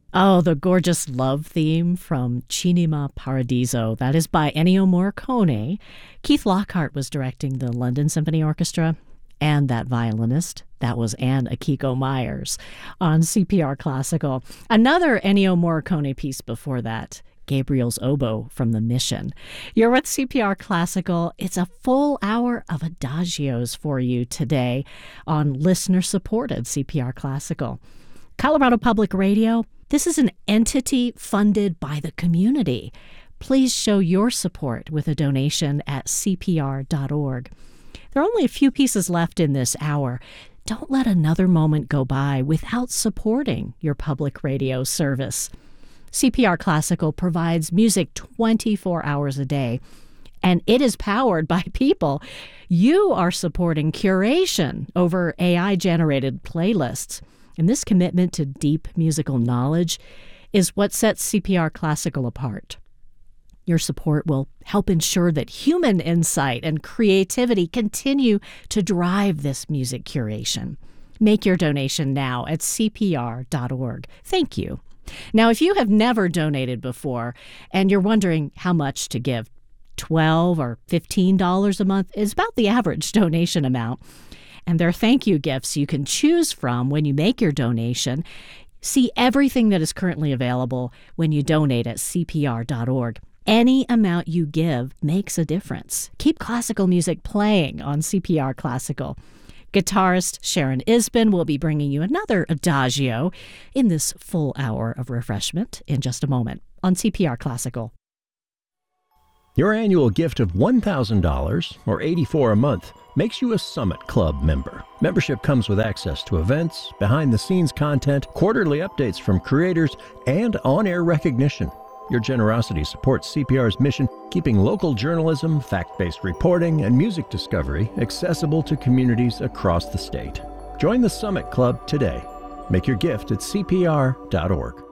Oh, the gorgeous love theme from Cinema Paradiso. That is by Ennio Morricone. Keith Lockhart was directing the London Symphony Orchestra, and that violinist, that was Anne Akiko Myers on CPR Classical. Another Ennio Morricone piece before that, Gabriel's Oboe from The Mission. You're with CPR Classical. It's a full hour of adagios for you today on listener-supported CPR Classical. Colorado Public Radio, this is an entity funded by the community. Please show your support with a donation at cpr.org. There are only a few pieces left in this hour. Don't let another moment go by without supporting your public radio service. CPR Classical provides music 24 hours a day, and it is powered by people. You are supporting curation over AI-generated playlists. And this commitment to deep musical knowledge is what sets CPR Classical apart. Your support will help ensure that human insight and creativity continue to drive this music curation. Make your donation now at cpr.org. Thank you. Now, if you have never donated before and you're wondering how much to give, $12 or $15 a month is about the average donation amount. And there are thank you gifts you can choose from when you make your donation. See everything that is currently available when you donate at cpr.org. Any amount you give makes a difference. Keep classical music playing on CPR Classical. Guitarist Sharon Isbin will be bringing you another adagio in this full hour of refreshment in just a moment on CPR Classical. Your annual gift of $1,000 or $84 a month makes you a Summit Club member. Membership comes with access to events, behind-the-scenes content, quarterly updates from creators, and on-air recognition. Your generosity supports CPR's mission, keeping local journalism, fact-based reporting, and music discovery accessible to communities across the state. Join the Summit Club today. Make your gift at cpr.org.